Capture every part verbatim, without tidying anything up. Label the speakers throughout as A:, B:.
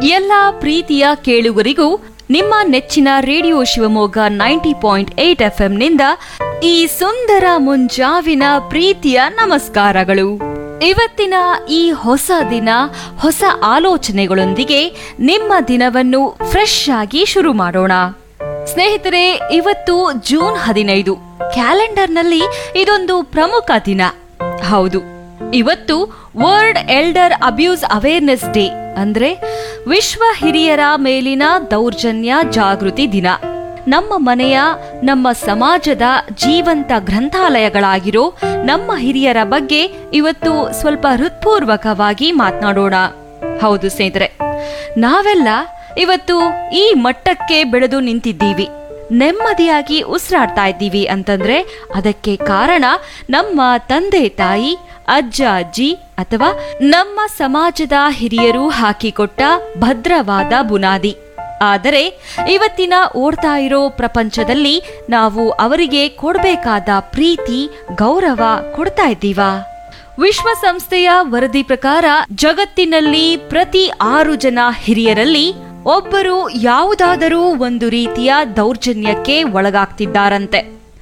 A: ಎಲ್ಲ ಪ್ರೀತಿಯ ಕೇಳುಗರಿಗೂ ನಿಮ್ಮ ನೆಚ್ಚಿನ radio Shivamogga ninety point eight F M ನಿಂದ ಈ ಸುಂದರ ಮುಂಜಾವಿನ ಪ್ರೀತಿಯ ನಮಸ್ಕಾರಗಳು. ಇವತ್ತಿನ ಈ ಹೊಸ ದಿನ ಹೊಸ ಆಲೋಚನೆಗಳೊಂದಿಗೆ ನಿಮ್ಮ ದಿನವನ್ನು ಫ್ರೆಶ್ ಆಗಿ ಶುರು ಮಾಡೋಣ. ಸ್ನೇಹಿತರೆ, ಇವತ್ತು ಜೂನ್ ಹದಿನೈದು. ಕ್ಯಾಲೆಂಡರ್ನಲ್ಲಿ ಇದೊಂದು ಪ್ರಮುಖ ದಿನ. ಹೌದು, ಇವತ್ತು world elder abuse awareness day, ಅಂದ್ರೆ ವಿಶ್ವ ಹಿರಿಯರ ಮೇಲಿನ ದೌರ್ಜನ್ಯ ಜಾಗೃತಿ ದಿನ. ನಮ್ಮ ಮನೆಯ, ನಮ್ಮ ಸಮಾಜದ ಜೀವಂತ ಗ್ರಂಥಾಲಯಗಳಾಗಿರೋ ನಮ್ಮ ಹಿರಿಯರ ಬಗ್ಗೆ ಇವತ್ತು ಸ್ವಲ್ಪ ಹೃತ್ಪೂರ್ವಕವಾಗಿ ಮಾತನಾಡೋಣ. ಹೌದು ಸ್ನೇಹಿತರೆ, ನಾವೆಲ್ಲ ಇವತ್ತು ಈ ಮಟ್ಟಕ್ಕೆ ಬೆಳೆದು ನಿಂತಿದ್ದೀವಿ, ನೆಮ್ಮದಿಯಾಗಿ ಉಸಿರಾಡ್ತಾ ಇದ್ದೀವಿ ಅಂತಂದ್ರೆ ಅದಕ್ಕೆ ಕಾರಣ ನಮ್ಮ ತಂದೆ ತಾಯಿ, ಅಜ್ಜ ಅಜ್ಜಿ ಅಥವಾ ನಮ್ಮ ಸಮಾಜದ ಹಿರಿಯರು ಹಾಕಿಕೊಟ್ಟ ಭದ್ರವಾದ ಬುನಾದಿ. ಆದರೆ ಇವತ್ತಿನ ಓಡ್ತಾ ಇರೋ ಪ್ರಪಂಚದಲ್ಲಿ ನಾವು ಅವರಿಗೆ ಕೊಡಬೇಕಾದ ಪ್ರೀತಿ, ಗೌರವ ಕೊಡ್ತಾ ಇದ್ದೀವಾ? ವಿಶ್ವಸಂಸ್ಥೆಯ ವರದಿ ಪ್ರಕಾರ ಜಗತ್ತಿನಲ್ಲಿ ಪ್ರತಿ ಆರು ಜನ ಹಿರಿಯರಲ್ಲಿ ಒಬ್ಬರು ಯಾವುದಾದರೂ ಒಂದು ರೀತಿಯ ದೌರ್ಜನ್ಯಕ್ಕೆ ಒಳಗಾಗ್ತಿದ್ದಾರಂತೆ.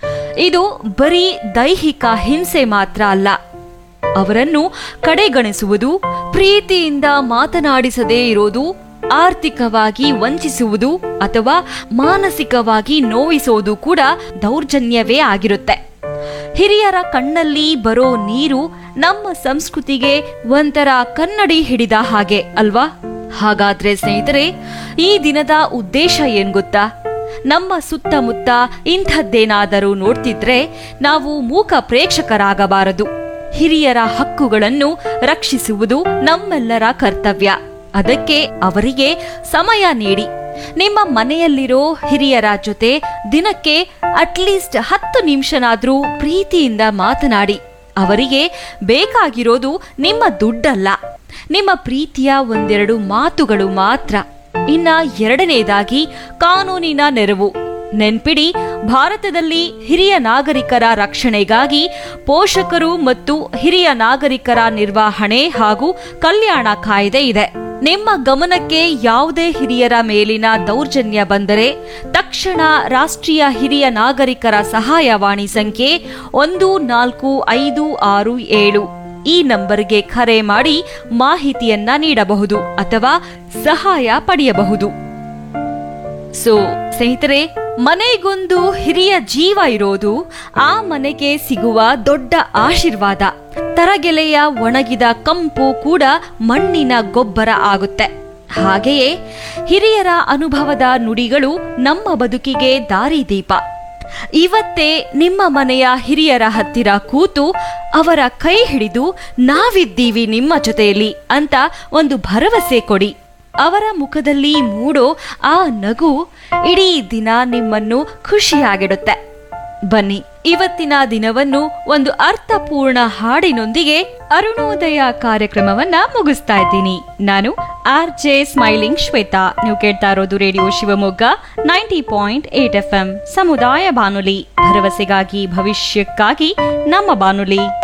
A: ಇದು ಬರೀ ದೈಹಿಕ ಹಿಂಸೆ ಮಾತ್ರ ಅಲ್ಲ, ಅವರನ್ನು ಕಡೆಗಣಿಸುವುದು, ಪ್ರೀತಿಯಿಂದ ಮಾತನಾಡಿಸದೇ ಇರೋದು, ಆರ್ಥಿಕವಾಗಿ ವಂಚಿಸುವುದು ಅಥವಾ ಮಾನಸಿಕವಾಗಿ ನೋವಿಸೋದು ಕೂಡ ದೌರ್ಜನ್ಯವೇ ಆಗಿರುತ್ತೆ. ಹಿರಿಯರ ಕಣ್ಣಲ್ಲಿ ಬರೋ ನೀರು ನಮ್ಮ ಸಂಸ್ಕೃತಿಗೆ ಒಂಥರ ಕನ್ನಡಿ ಹಿಡಿದ ಹಾಗೆ ಅಲ್ವಾ? ಹಾಗಾದ್ರೆ ಸ್ನೇಹಿತರೆ, ಈ ದಿನದ ಉದ್ದೇಶ ಏನ್ ಗೊತ್ತಾ? ನಮ್ಮ ಸುತ್ತಮುತ್ತ ಇಂಥದ್ದೇನಾದರೂ ನೋಡ್ತಿದ್ರೆ ನಾವು ಮೂಕ ಪ್ರೇಕ್ಷಕರಾಗಬಾರದು. ಹಿರಿಯರ ಹಕ್ಕುಗಳನ್ನು ರಕ್ಷಿಸುವುದು ನಮ್ಮೆಲ್ಲರ ಕರ್ತವ್ಯ. ಅದಕ್ಕೆ ಅವರಿಗೆ ಸಮಯ ನೀಡಿ. ನಿಮ್ಮ ಮನೆಯಲ್ಲಿರೋ ಹಿರಿಯರ ಜೊತೆ ದಿನಕ್ಕೆ ಅಟ್ಲೀಸ್ಟ್ ಹತ್ತು ನಿಮಿಷನಾದ್ರೂ ಪ್ರೀತಿಯಿಂದ ಮಾತನಾಡಿ. ಅವರಿಗೆ ಬೇಕಾಗಿರೋದು ನಿಮ್ಮ ದುಡ್ಡಲ್ಲ, ನಿಮ್ಮ ಪ್ರೀತಿಯ ಒಂದೆರಡು ಮಾತುಗಳು ಮಾತ್ರ. ಇನ್ನ ಎರಡನೇದಾಗಿ ಕಾನೂನಿನ ನೆರವು. ನೆನ್ಪಿಡಿ, ಭಾರತದಲ್ಲಿ ಹಿರಿಯ ನಾಗರಿಕರ ರಕ್ಷಣೆಗಾಗಿ ಪೋಷಕರು ಮತ್ತು ಹಿರಿಯ ನಾಗರಿಕರ ನಿರ್ವಹಣೆ ಹಾಗೂ ಕಲ್ಯಾಣ ಕಾಯ್ದೆ ಇದೆ. ನಿಮ್ಮ ಗಮನಕ್ಕೆ ಯಾವುದೇ ಹಿರಿಯರ ಮೇಲಿನ ದೌರ್ಜನ್ಯ ಬಂದರೆ ತಕ್ಷಣ ರಾಷ್ಟ್ರೀಯ ಹಿರಿಯ ನಾಗರಿಕರ ಸಹಾಯವಾಣಿ ಸಂಖ್ಯೆ ಒಂದು ನಾಲ್ಕು ಐದು ಆರು ಏಳು ಈ ನಂಬರ್ಗೆ ಕರೆ ಮಾಡಿ ಮಾಹಿತಿಯನ್ನ ನೀಡಬಹುದು ಅಥವಾ ಸಹಾಯ ಪಡೆಯಬಹುದು. ಸೊ ಸ್ನೇಹಿತರೆ, ಮನೆಗೊಂದು ಹಿರಿಯ ಜೀವ ಇರೋದು ಆ ಮನೆಗೆ ಸಿಗುವ ದೊಡ್ಡ ಆಶೀರ್ವಾದ. ತರಗೆಲೆಯ ಒಣಗಿದ ಕಂಪು ಕೂಡ ಮಣ್ಣಿನ ಗೊಬ್ಬರ ಆಗುತ್ತೆ. ಹಾಗೆಯೇ ಹಿರಿಯರ ಅನುಭವದ ನುಡಿಗಳು ನಮ್ಮ ಬದುಕಿಗೆ ದಾರಿದೀಪ. ಇವತ್ತೇ ನಿಮ್ಮ ಮನೆಯ ಹಿರಿಯರ ಹತ್ತಿರ ಕೂತು ಅವರ ಕೈ ಹಿಡಿದು ನಾವಿದ್ದೀವಿ ನಿಮ್ಮ ಜೊತೆಯಲ್ಲಿ ಅಂತ ಒಂದು ಭರವಸೆ ಕೊಡಿ. ಅವರ ಮುಖದಲ್ಲಿ ಮೂಡೋ ಆ ನಗು ಇಡೀ ದಿನ ನಿಮ್ಮನ್ನು ಖುಷಿಯಾಗಿಡುತ್ತೆ. ಬನ್ನಿ, ಇವತ್ತಿನ ದಿನವನ್ನು ಒಂದು ಅರ್ಥಪೂರ್ಣ ಹಾಡಿನೊಂದಿಗೆ ಅರುಣೋದಯ ಕಾರ್ಯಕ್ರಮವನ್ನ ಮುಗಿಸ್ತಾ ಇದ್ದೀನಿ. ನಾನು ಆರ್ ಜೆ ಸ್ಮೈಲಿಂಗ್ ಶ್ವೇತಾ. ನೀವು ಕೇಳ್ತಾ ಇರೋದು radio Shivamogga ninety point eight F M ಸಮುದಾಯ ಬಾನುಲಿ, ಭರವಸೆಗಾಗಿ ಭವಿಷ್ಯಕ್ಕಾಗಿ ನಮ್ಮ ಬಾನುಲಿ.